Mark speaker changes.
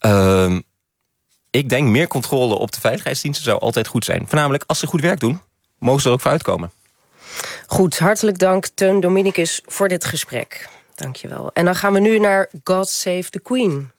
Speaker 1: Ik denk meer controle op de veiligheidsdiensten zou altijd goed zijn. Voornamelijk als ze goed werk doen, mogen ze er ook voor uitkomen.
Speaker 2: Goed, hartelijk dank Teun Dominicus voor dit gesprek. Dank je wel. En dan gaan we nu naar God Save the Queen.